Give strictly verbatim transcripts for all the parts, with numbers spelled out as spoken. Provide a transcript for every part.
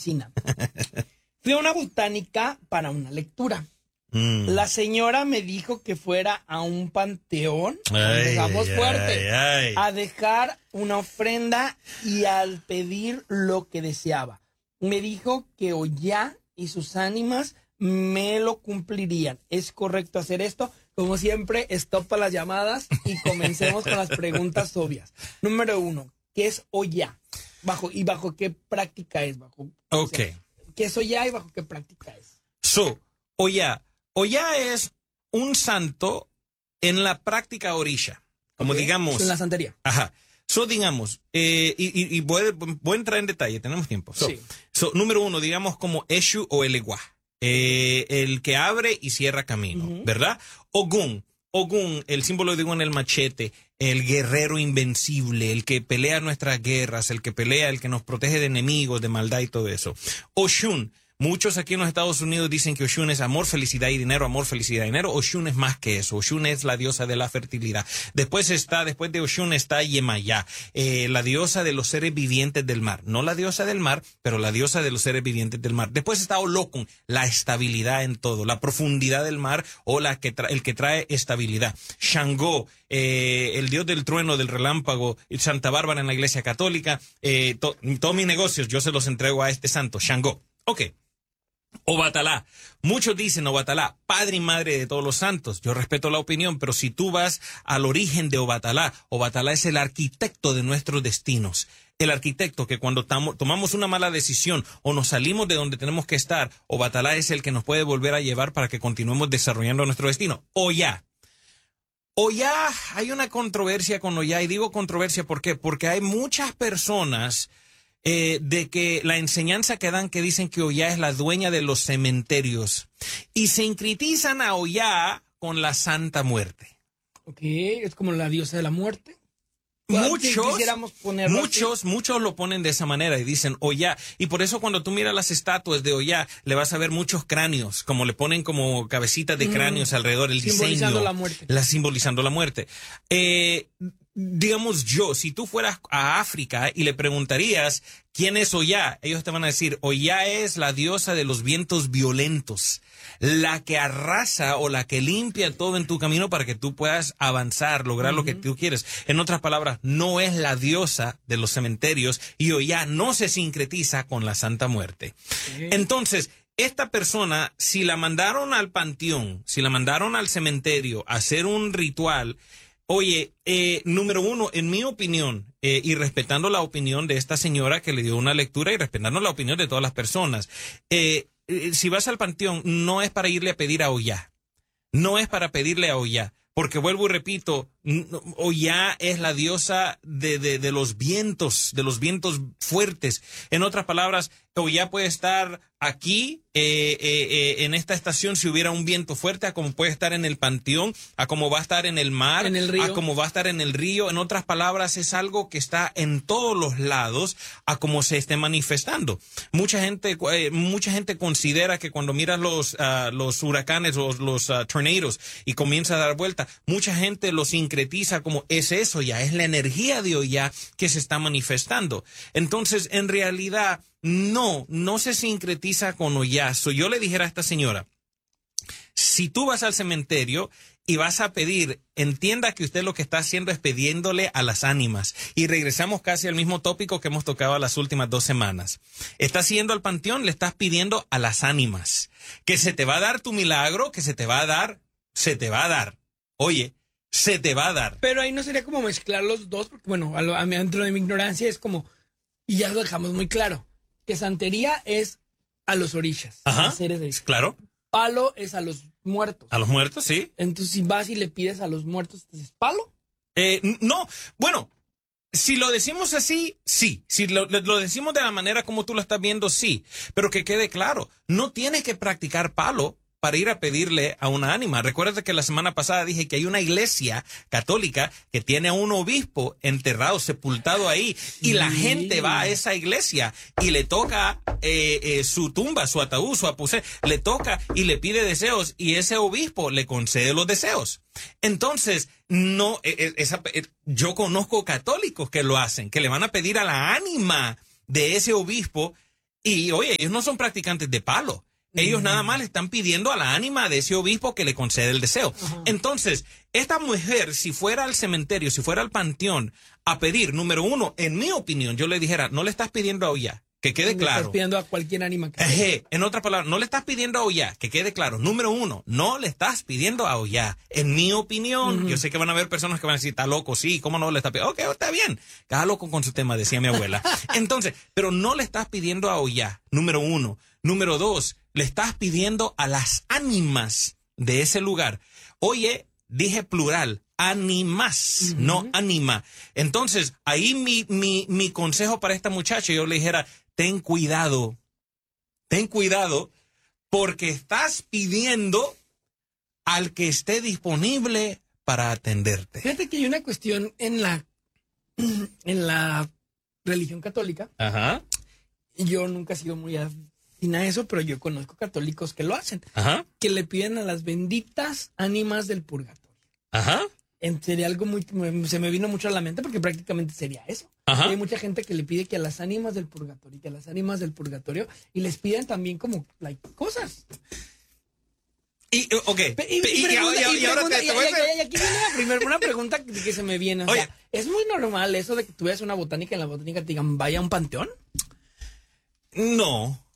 medicina. Fui a una botánica para una lectura. Mm. La señora me dijo que fuera a un panteón, Ay, digamos ay, fuerte, ay. a dejar una ofrenda y al pedir lo que deseaba. Me dijo que Oya y sus ánimas me lo cumplirían. ¿Es correcto hacer esto? Como siempre, stop para las llamadas y comencemos con las preguntas obvias. Número uno, ¿qué es Oya? Bajo, ¿Y bajo qué práctica es? Bajo, Ok. o sea, ¿qué es Oya y bajo qué práctica es? So, Oya. Oya es un santo en la práctica orisha. Como Ok, digamos. en la santería. Ajá. So, digamos, eh, y, y, y voy, voy a entrar en detalle, tenemos tiempo. So, Sí. so, número uno, digamos como Eshu o Elegua, eh, el que abre y cierra camino, Ujú. ¿verdad? Ogun, Ogun, el símbolo de Ogun, el machete, el guerrero invencible, el que pelea nuestras guerras, el que pelea, el que nos protege de enemigos, de maldad y todo eso. Oshun. Muchos aquí en los Estados Unidos dicen que Oshun es amor, felicidad y dinero, amor, felicidad y dinero. Oshun es más que eso. Oshun es la diosa de la fertilidad. Después está, después de Oshun está Yemayá, eh, la diosa de los seres vivientes del mar. No la diosa del mar, pero la diosa de los seres vivientes del mar. Después está Olokun, la estabilidad en todo, la profundidad del mar o la que tra- el que trae estabilidad. Shango, eh, el dios del trueno, del relámpago, Santa Bárbara en la iglesia católica. Eh, to- todos mis negocios yo se los entrego a este santo, Shango. Ok. Obatalá. Muchos dicen Obatalá, padre y madre de todos los santos. Yo respeto la opinión, pero si tú vas al origen de Obatalá, Obatalá es el arquitecto de nuestros destinos. El arquitecto que cuando tamo, tomamos una mala decisión o nos salimos de donde tenemos que estar, Obatalá es el que nos puede volver a llevar para que continuemos desarrollando nuestro destino. Oya. Oya, hay una controversia con Oya, y digo controversia ¿por qué? Porque hay muchas personas Eh, de que la enseñanza que dan que dicen que Oya es la dueña de los cementerios y sincretizan a Oya con la Santa Muerte. Ok, es como la diosa de la muerte. Muchos, Quisiéramos ponerlo muchos, así. muchos lo ponen de esa manera y dicen Oya. Y por eso cuando tú miras las estatuas de Oya, le vas a ver muchos cráneos, como le ponen como cabecitas de cráneos mm, alrededor, el simbolizando diseño. la muerte. La, simbolizando la muerte. Eh, digamos yo, si tú fueras a África y le preguntarías quién es Oya, ellos te van a decir, Oya es la diosa de los vientos violentos, la que arrasa o la que limpia todo en tu camino para que tú puedas avanzar, lograr uh-huh. lo que tú quieres. En otras palabras, no es la diosa de los cementerios y Oya no se sincretiza con la Santa Muerte. Sí. Entonces, esta persona, si la mandaron al panteón, si la mandaron al cementerio a hacer un ritual, oye, eh, número uno, en mi opinión, eh, y respetando la opinión de esta señora que le dio una lectura y respetando la opinión de todas las personas, eh, eh, si vas al panteón, no es para irle a pedir a Oya, no es para pedirle a Oya, porque vuelvo y repito, Oya es la diosa de, de, de los vientos, de los vientos fuertes. En otras palabras, Oya puede estar aquí, eh, eh, eh, en esta estación, si hubiera un viento fuerte, a como puede estar en el panteón, a como va a estar en el mar, en el río. a como va a estar en el río. En otras palabras, es algo que está en todos los lados, a como se esté manifestando. Mucha gente, eh, mucha gente considera que cuando miras los, uh, los huracanes, los, los uh, tornados, y comienza a dar vuelta, mucha gente lo sincretiza como es eso ya, es la energía de Oya que se está manifestando. Entonces, en realidad, no, no se sincretiza con Oya. So, yo le dijera a esta señora, si tú vas al cementerio y vas a pedir, entienda que usted lo que está haciendo es pidiéndole a las ánimas. Y regresamos casi al mismo tópico que hemos tocado las últimas dos semanas. Estás yendo al panteón, le estás pidiendo a las ánimas que se te va a dar tu milagro, que se te va a dar, se te va a dar. Oye, se te va a dar. Pero ahí no sería como mezclar los dos, porque bueno, a, lo, a mí, dentro de mi ignorancia es como, y ya lo dejamos muy claro, que santería es a los orishas. Ajá, a seres de... claro. Palo es a los muertos. A los muertos, sí. Entonces, si vas y le pides a los muertos, ¿es palo? Eh, no, bueno, si lo decimos así, sí. Si lo, lo decimos de la manera como tú lo estás viendo, sí. Pero que quede claro, no tienes que practicar palo para ir a pedirle a una ánima. Recuerda que la semana pasada dije que hay una iglesia católica que tiene a un obispo enterrado, sepultado ahí, y la gente va a esa iglesia y le toca eh, eh, su tumba, su ataúd, su apusé, le toca y le pide deseos y ese obispo le concede los deseos. Entonces, no, eh, esa, eh, yo conozco católicos que lo hacen, que le van a pedir a la ánima de ese obispo. Y oye, ellos no son practicantes de palo. Ellos uh-huh. nada más le están pidiendo a la ánima de ese obispo que le concede el deseo. Uh-huh. Entonces, esta mujer, si fuera al cementerio, si fuera al panteón a pedir, número uno, en mi opinión, yo le dijera, no le estás pidiendo a Oya, que quede le claro. Estás pidiendo a cualquier ánima. Que Eje, en otras palabras, no le estás pidiendo a Oya, que quede claro. Número uno, no le estás pidiendo a Oya. En mi opinión, uh-huh. yo sé que van a haber personas que van a decir, está loco, sí, ¿cómo no le estás pidiendo? Ok, está bien. Cada loco con su tema, decía mi abuela. Entonces, pero no le estás pidiendo a Oya, número uno. Número dos, le estás pidiendo a las ánimas de ese lugar. Oye, dije plural, ánimas, uh-huh. no ánima. Entonces, ahí mi, mi, mi consejo para esta muchacha, yo le dijera, ten cuidado, ten cuidado, porque estás pidiendo al que esté disponible para atenderte. Fíjate que hay una cuestión en la, en la religión católica. Ajá. Yo nunca he sido muy afín a eso, pero yo conozco católicos que lo hacen. Ajá. Que le piden a las benditas ánimas del purgatorio. Ajá. Sería algo muy, se me vino mucho a la mente porque prácticamente sería eso. Ajá. Hay mucha gente que le pide que a las ánimas del purgatorio, que a las ánimas del purgatorio, y les piden también como like, cosas. Y, ok. Y, y, y, pregunta, y, y ahora te, te voy a hacer... y aquí viene la primera una pregunta que, que se me viene. O sea, ¿es muy normal eso de que tú veas una botánica y en la botánica te digan, vaya a un panteón? No.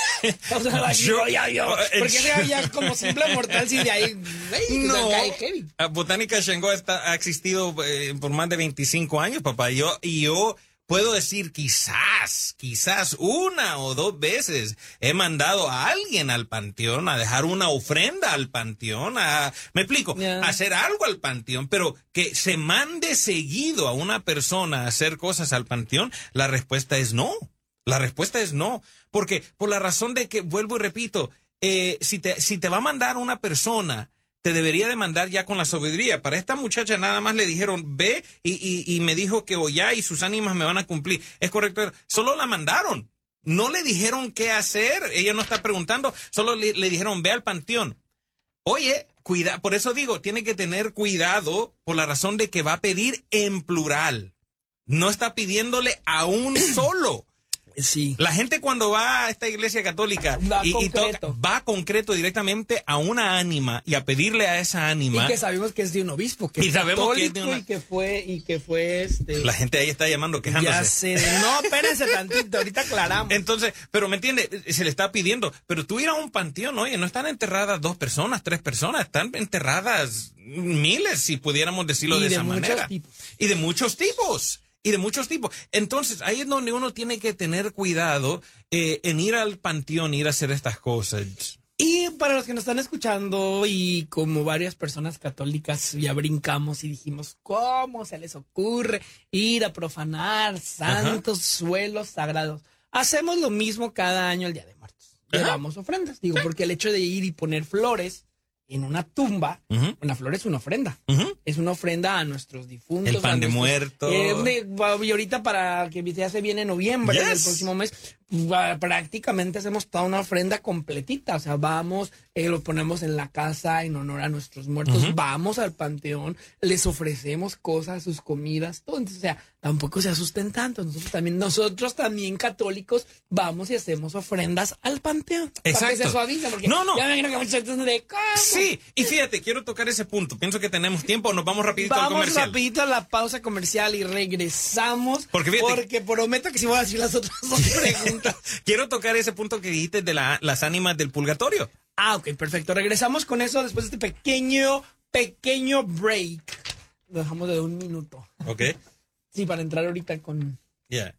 O sea, la yo, ya, yo, porque ya, ya como simple mortal, si de ahí, hey, no, cae heavy. Botánica Shango está, ha existido eh, por más de veinticinco años, papá. Yo, y yo puedo decir quizás, quizás una o dos veces he mandado a alguien al panteón a dejar una ofrenda al panteón, a, me explico, yeah. a hacer algo al panteón, pero que se mande seguido a una persona a hacer cosas al panteón, la respuesta es no. La respuesta es no, porque por la razón de que, vuelvo y repito, eh, si, te, si te va a mandar una persona, te debería de mandar ya con la sabiduría. Para esta muchacha nada más le dijeron, ve y, y, y me dijo que Oya y sus ánimas me van a cumplir. Es correcto, solo la mandaron. No le dijeron qué hacer, ella no está preguntando, solo le, le dijeron, ve al panteón. Oye, cuida, por eso digo, tiene que tener cuidado por la razón de que va a pedir en plural. No está pidiéndole a un solo. Sí. La gente cuando va a esta iglesia católica va, y, concreto. y toca, va concreto directamente a una ánima y a pedirle a esa ánima. Y que sabemos que es de un obispo, que y es sabemos que es de una... y que fue, y que fue este... La gente ahí está llamando, quejándose. Ya sé, no, espérense tantito, ahorita aclaramos. Entonces, pero me entiende, se le está pidiendo, pero tú ir a un panteón, oye, no están enterradas dos personas, tres personas, están enterradas miles, si pudiéramos decirlo de, de esa manera. Tipos. Y de muchos tipos. Y de muchos tipos. Entonces, ahí es donde uno tiene que tener cuidado eh, en ir al panteón, ir a hacer estas cosas. Y para los que nos están escuchando y como varias personas católicas ya brincamos y dijimos, ¿cómo se les ocurre ir a profanar santos Ajá. suelos sagrados? Hacemos lo mismo cada año el Día de Muertos. Ajá. Llevamos ofrendas. Digo, porque el hecho de ir y poner flores en una tumba, uh-huh. una flor es una ofrenda. Uh-huh. Es una ofrenda a nuestros difuntos. El pan de nuestros, muerto. Eh, de, y ahorita para que ya se viene noviembre yes. del próximo mes, prácticamente hacemos toda una ofrenda completita. O sea, vamos, eh, lo ponemos en la casa en honor a nuestros muertos. Uh-huh. Vamos al panteón, les ofrecemos cosas, sus comidas, todo. Entonces, o sea, tampoco se asusten tanto. Nosotros también, nosotros también católicos, vamos y hacemos ofrendas al panteón. Exacto. Para que se suaviza, porque no, no. ya me imagino que muchos están de ¿cómo? Sí, y fíjate, quiero tocar ese punto. Pienso que tenemos tiempo, nos vamos rapidito vamos al comercial. Vamos rapidito a la pausa comercial y regresamos. Porque, fíjate, porque prometo que sí voy a decir las otras dos preguntas. Quiero tocar ese punto que dijiste de la, las ánimas del purgatorio. Ah, ok, perfecto. Regresamos con eso después de este pequeño, pequeño break. Lo dejamos de un minuto. Ok. Sí, para entrar ahorita con... Ya.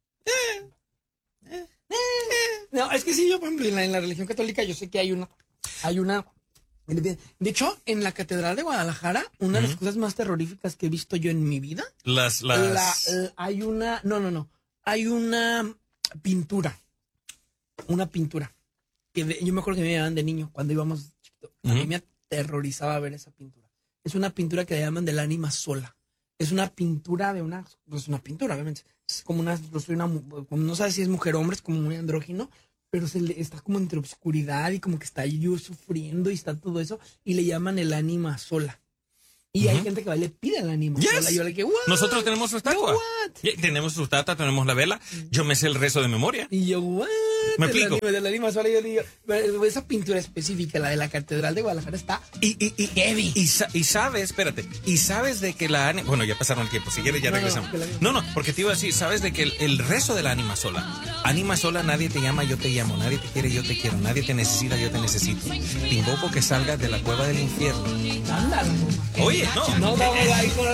Yeah. No, es que sí, yo, por ejemplo, en la, en la religión católica yo sé que hay una... Hay una... De hecho, en la Catedral de Guadalajara, una uh-huh. de las cosas más terroríficas que he visto yo en mi vida... Las... las... La, la, hay una... No, no, no. Hay una pintura. Una pintura. Que de, yo me acuerdo que me llamaban de niño cuando íbamos chiquito. Uh-huh. A mí me aterrorizaba ver esa pintura. Es una pintura que le llaman del ánima sola. Es una pintura de una... Pues una pintura, obviamente. Es como una... una como no sabes si es mujer o hombre, es como muy andrógino, pero se le, está como entre obscuridad y como que está yo sufriendo y está todo eso. Y le llaman el ánima sola. Y uh-huh. hay gente que va y le pide al ánima yes. sola. Yo le digo, what? Nosotros tenemos su estatua. Yeah, tenemos su estatua, tenemos la vela. Yo me sé el rezo de memoria. Y yo, what? ¿Me De la explico? anima- de la anima sola, yo digo, pero esa pintura específica, la de la Catedral de Guadalajara, está Y, y, y, heavy. y, sa- y sabes, espérate, y sabes de que la ánima, bueno, ya pasaron el tiempo, si quieres ya No, no, regresamos. que la- No, no, porque te iba a decir, sabes de que el, el rezo de la ánima sola, ánima sola, nadie te llama, yo te llamo, nadie te quiere, yo te quiero, nadie te necesita, yo te necesito. Te invoco que salgas de la cueva del infierno. Ándale. Oye, no. No, vamos ahí con